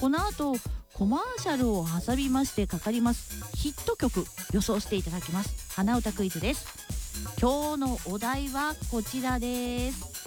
この後コマーシャルを挟みましてかかりますヒット曲予想していただきます。鼻歌クイズです。今日のお題はこちらです。